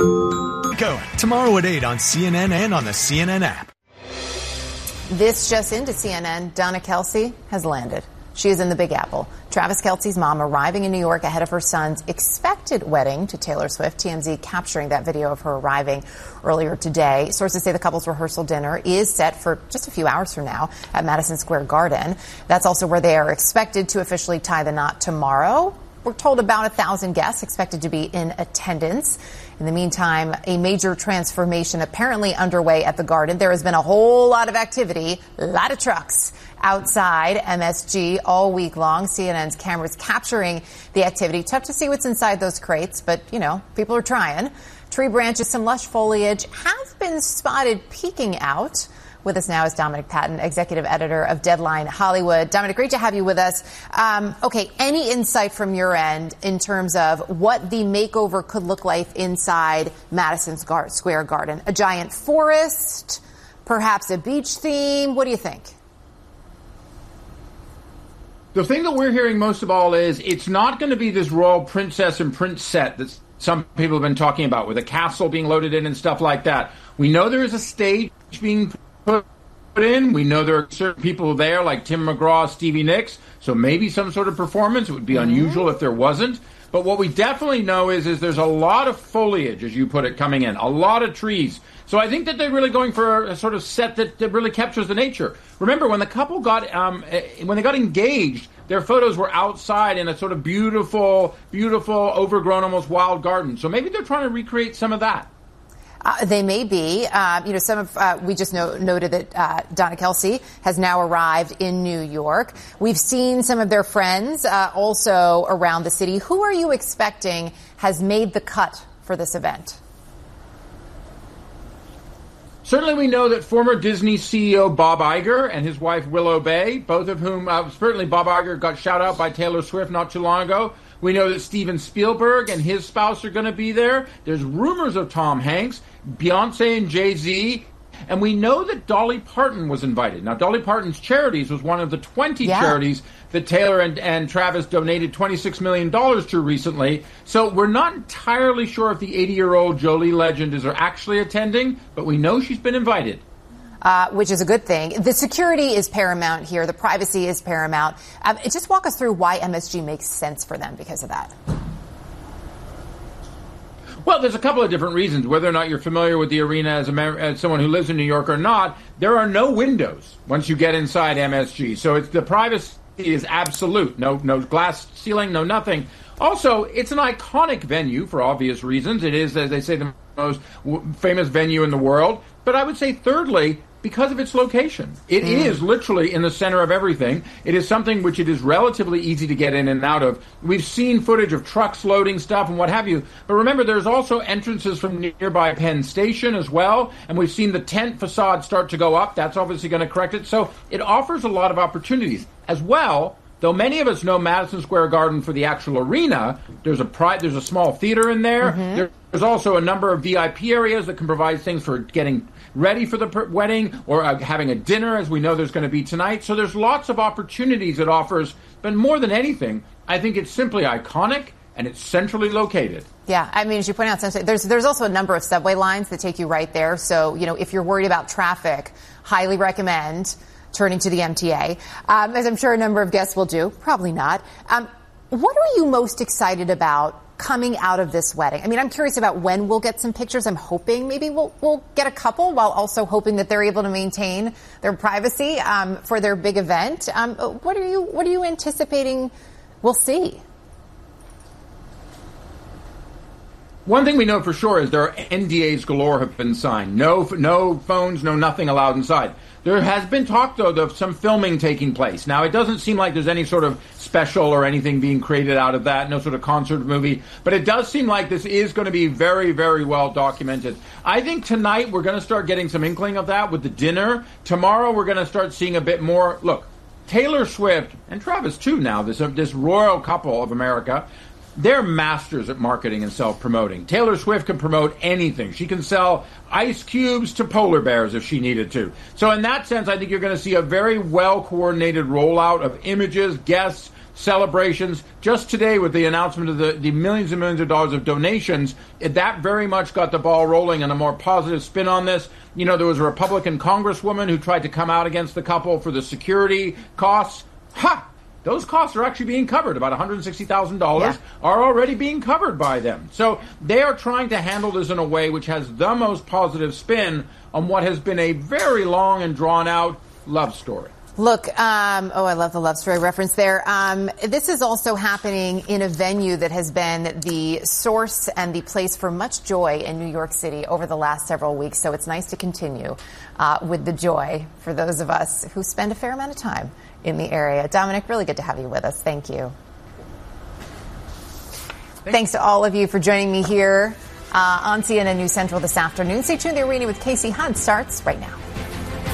Go tomorrow at 8 on CNN and on the CNN app. This just into CNN, Donna Kelce has landed. She is in the Big Apple. Travis Kelce's mom arriving in New York ahead of her son's expected wedding to Taylor Swift. TMZ capturing that video of her arriving earlier today. Sources say the couple's rehearsal dinner is set for just a few hours from now at Madison Square Garden. That's also where they are expected to officially tie the knot tomorrow. We're told about 1,000 guests expected to be in attendance. In the meantime, a major transformation apparently underway at the Garden. There has been a whole lot of activity, a lot of trucks outside MSG all week long. CNN's cameras capturing the activity. Tough to see what's inside those crates, but, you know, people are trying. Tree branches, some lush foliage have been spotted peeking out. With us now is Dominic Patton, executive editor of Deadline Hollywood. Dominic, great to have you with us. Okay, any insight from your end in terms of what the makeover could look like inside Madison Square Garden? A giant forest, perhaps a beach theme? What do you think? The thing that we're hearing most of all is it's not going to be this royal princess and prince set that some people have been talking about, with a castle being loaded in and stuff like that. We know there is a stage being put in. We know there are certain people there like Tim McGraw, Stevie Nicks, so maybe some sort of performance. It would be unusual if there wasn't. But what we definitely know is there's a lot of foliage, as you put it, coming in, a lot of trees. So I think that they're really going for a sort of set that really captures the nature. Remember, when the couple got when they got engaged, their photos were outside in a sort of beautiful, overgrown, almost wild garden. So maybe they're trying to recreate some of that. They may be. We just noted that Donna Kelce has now arrived in New York. We've seen some of their friends also around the city. Who are you expecting has made the cut for this event? Certainly we know that former Disney CEO Bob Iger and his wife Willow Bay, both of whom, certainly Bob Iger got shout out by Taylor Swift not too long ago. We know that Steven Spielberg and his spouse are going to be there. There's rumors of Tom Hanks, Beyonce and Jay-Z. And we know that Dolly Parton was invited. Now, Dolly Parton's Charities was one of the 20 charities that Taylor and Travis donated $26 million to recently. So we're not entirely sure if the 80-year-old Jolie legend is actually attending, but we know she's been invited. Which is a good thing. The security is paramount here. The privacy is paramount. Just walk us through why MSG makes sense for them because of that. Well, there's a couple of different reasons. Whether or not you're familiar with the arena as someone who lives in New York or not, there are no windows once you get inside MSG. So the privacy is absolute. No glass ceiling, no nothing. Also, it's an iconic venue for obvious reasons. It is, as they say, the most famous venue in the world. But I would say, thirdly, because of its location. It is literally in the center of everything. It is something which it is relatively easy to get in and out of. We've seen footage of trucks loading stuff and what have you. But remember, there's also entrances from nearby Penn Station as well. And we've seen the tent facade start to go up. That's obviously going to correct it. So it offers a lot of opportunities. As well, though many of us know Madison Square Garden for the actual arena, there's a small theater in there. There's also a number of VIP areas that can provide things for getting ready for the wedding or having a dinner, as we know there's going to be tonight. So there's lots of opportunities it offers. But more than anything, I think it's simply iconic and it's centrally located. Yeah, I mean, as you point out, there's also a number of subway lines that take you right there. So, if you're worried about traffic, highly recommend turning to the MTA, as I'm sure a number of guests will do. Probably not. What are you most excited about coming out of this wedding? I mean, I'm curious about when we'll get some pictures. I'm hoping maybe we'll get a couple, while also hoping that they're able to maintain their privacy for their big event. What are you anticipating we'll see? One thing we know for sure is there are NDAs galore have been signed. No phones, no nothing allowed inside. There has been talk, though, of some filming taking place. Now, it doesn't seem like there's any sort of special or anything being created out of that, no sort of concert movie. But it does seem like this is going to be very, very well documented. I think tonight we're going to start getting some inkling of that with the dinner. Tomorrow we're going to start seeing a bit more. Look, Taylor Swift, and Travis too now, this royal couple of America, they're masters at marketing and self-promoting. Taylor Swift can promote anything. She can sell ice cubes to polar bears if she needed to. So in that sense, I think you're going to see a very well-coordinated rollout of images, guests, celebrations. Just today, with the announcement of the millions and millions of dollars of donations, that very much got the ball rolling and a more positive spin on this. You know, there was a Republican congresswoman who tried to come out against the couple for the security costs. Ha! Those costs are actually being covered. About $160,000 are already being covered by them. So they are trying to handle this in a way which has the most positive spin on what has been a very long and drawn-out love story. Look, I love the love story reference there. This is also happening in a venue that has been the source and the place for much joy in New York City over the last several weeks. So it's nice to continue with the joy for those of us who spend a fair amount of time in the area. Dominic, really good to have you with us. Thank you. Thanks to all of you for joining me here on CNN News Central this afternoon. Stay tuned. The Arena with Casey Hunt starts right now.